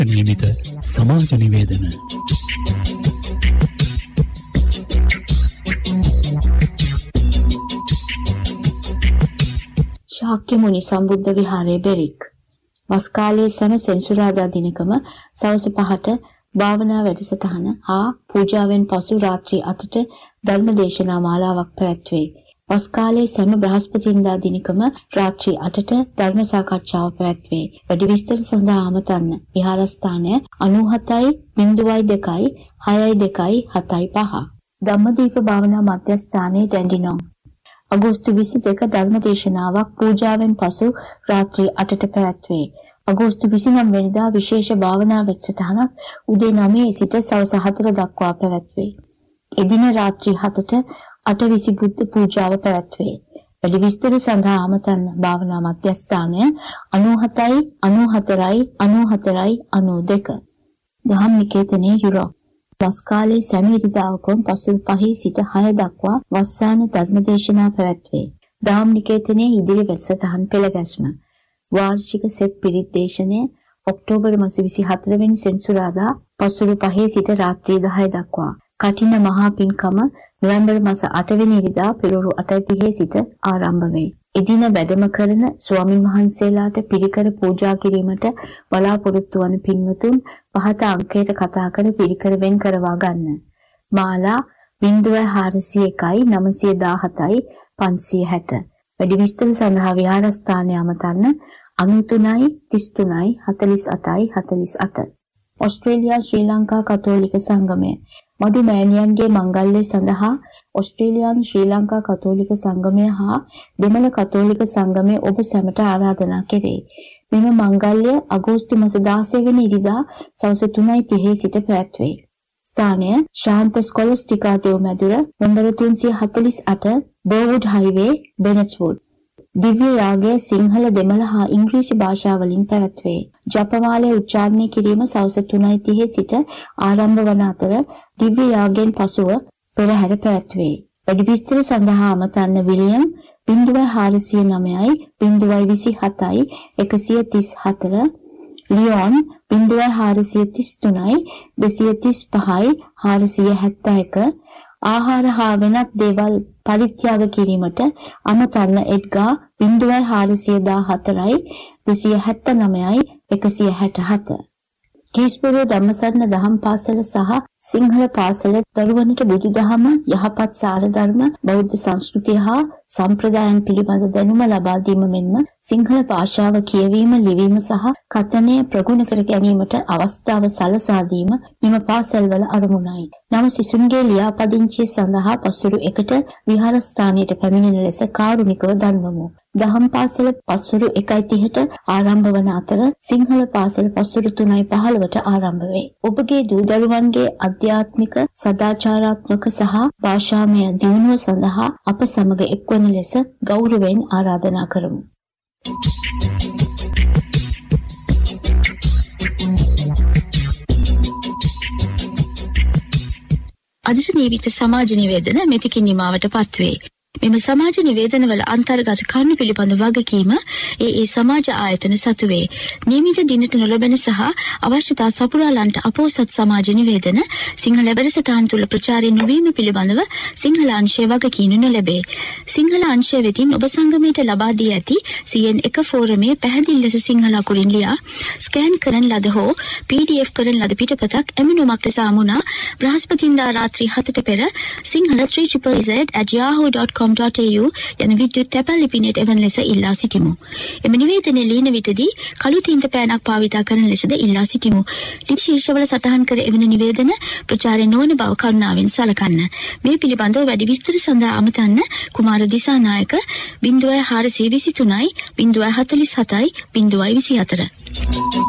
නියමිත සමාජ නිවේදන. ශාක්‍ය මුනි සම්බුද්ධ විහාරයේ බෙරික්. වස් කාලයේ සෑම සෙන්සුරාදා දිනකම සවස් 5ට භාවනා වැඩසටහන හා පූජාවෙන් පසු රාත්‍රී 8ට ධර්ම දේශනා මාලාවක් පැවැත්වේ. වස් කාලයේ සෑම බ්‍රහස්පතින්දා දිනකම රාත්‍රී 8ට ධර්ම සාකච්ඡාව පැවැත්වේ. වැඩි විස්තර සඳහා අමතන්න විහාරස්ථානය 97.02.6.2.75 ධම්මදීප භාවනා මධ්‍යස්ථානයේ ඩැන්ඩිනොන්. අගෝස්තු 22 ධර්ම දේශනාවක් පූජාවෙන් පසු රාත්‍රී 8ට පැවැත්වේ. අගෝස්තු 29 වෙනිදා විශේෂ භාවනා වැඩසටහනක් උදේ 9 සිට සවස් 4 දක්වා පැවැත්වේ. එදින රාත්‍රී 7ට 8:20 බුද්ධ පූජාව පැවැත්වේ. වැඩි විස්තර සඳහා අමතන්න භාවනා මධ්‍යස්ථානය 97.94.94.92 දහම් නිකේතනයේ යුරෝප්. වස් කාලයේ සෑම ඉරිදාවකම පසුව 5 සිට 6 දක්වා වස්සාන ධර්මදේශනා පැවැත්වේ. දහම් නිකේතනයේ ඉදිරි වැඩසටහන් පෙළගැස්ම වාර්ෂික සෙත් පිරිත් දේශනය ඔක්තෝබර් මාස 24 වෙනි සෙන්සුරාදා පසුව 5 සිට රාත්‍රී 10 දක්වා. කටින මහා පින්කම නොවැම්බර් මාස 8 වෙනි ඉරිදා පෙරවරු 8:30 සිට ආරම්භ වේ. එදින වැඩම කරන ස්වාමින් වහන්සේලාට පිරිකර පූජා කිරීමට බලාපොරොත්තු වන පින්වතුන් පහත අංකයට කතා කර පිරිකර වෙන් කරවා ගන්න. මාලා 0401 917 560. වැඩි විස්තර සඳහා විහාරස්ථානය අමතන්න 93 33 48 48. ඕස්ට්‍රේලියා ශ්‍රී ලංකා කතෝලික සංගමය මඩු මෑණියන්ගේ මංගල්‍ය සඳහා ඕස්ට්‍රේලියානු ශ්‍රී ලංකා කතෝලික සංගමය හා දෙමළ කතෝලික සංගමය ඔබ සැමට ආරාධනා කෙරේ. මෙම මංගල්‍ය අගෝස්තු මාස 16 වෙනි ඉරිදා සවස් 3:30 සිට පැවැත්වේ. ස්ථානය ශාන්ත ස්කොලස්ටිකා දෙව්මැදුර නම්බර 348 බර්වුඩ් හයිවේ බෙනට්ස්වුඩ්. දිව්‍ය යාගය සිංහල දෙමළ හා ඉංග්‍රීසි භාෂාවලින් පැවැත්වේ. ජපමාලය උච්චාරණය කිරීම සවස් 3:30 සිට ආරම්භ වන අතර දිව්‍ය යාගයෙන් පසුව පෙරහැර පැවැත්වේ. වැඩි විස්තර සඳහා අමතන්න විලියම් 0409 027 134 ලියෝන් 0433 235 471 ආහාර හා වෙනත් දේවල් පරිත්‍යාග කිරීමට අමතන්න එඩ්ගා 0414 279 167 කීස්පුර ධම්මසරණ දහම් පාසල සහ සිංහල පාසල දරුවනට බුදුදහම යහපත් සාර ධර්ම බෞද්ධ සංස්කෘතිය හා සම්ප්‍රදායන් පිළිබඳ දැනුම ලබා දීම මෙන්ම සිංහල භාෂාව කියවීම ලිවීම සහ කථනය ප්‍රගුණ කර ගැනීමට අවස්ථාව සලසා දීම මෙම පාසල්වල අරමුණයි. නම සිසුන්ගේ ලියාපදිංචිය සඳහා පසුරු 1ට විහාරස්ථානයට පැමිණෙන ලෙස කාරුණිකව දන්වමු. දහම් පාසල පසුරු 1:30ට ආරම්භ වන අතර සිංහල පාසල පසුරු 3:15ට ආරම්භ වේ. ඔබගේ දූ දරුවන්ගේ අධ්‍යාත්මික සදාචාරාත්මක සහ භාෂාමය දියුණුව සඳහා අප සමග එක්වන ලෙස ගෞරවයෙන් ආරාධනා කරමු. අදිට නියමිත සමාජ නිවේදන මෙතකින් නිමාවට පත්වේ. මෙම සමාජ නිවේදනවල අන්තර්ගත කරුණු පිළිබඳ වගකීම ඒ සමාජ ආයතන සතු වේ. නියමිත දිනට නොලැබෙන සහ අවශ්‍යතා සපුරාලන්ට අපෝසත් සමාජ නිවේදන සිංහල වැඩසටහන් තුල ප්‍රචාරය නොවීම පිළිබඳව සිංහල අංශය වගකීම් නොලැබේ. සිංහල අංශය වෙතින් ඔබ සංගමයට ලබා දී ඇති CN1 ෆෝරමේ පැහැදිලි ලෙස සිංහල අකුරින් ලියා ස්කෑන් කරන ලද හෝ PDF කරන ලද පිටපතක් එමනුමක් ලෙස අමුණා බ්‍රහස්පතින්දා රාත්‍රී 7ට පෙර සිංහල 3ZZ@yahoo.com.au යන විද්‍යුත් තැපැල් ලිපිනයට එවන ලෙස ඉල්ලා සිටිමු. එම නිවේදනයේ ලියන විටදී කළු තින්ත පෑනක් භාවිතා කරන ලෙසද ඉල්ලා සිටිමු. ලිපි ශීර්ෂවල සටහන් කර එවන නිවේදන ප්‍රචාරය නොවන බව කරුණාවෙන් සලකන්න. මේ පිළිබඳව වැඩි විස්තර සඳහා අමතන්න කුමාර දිසානායක 0423 047 024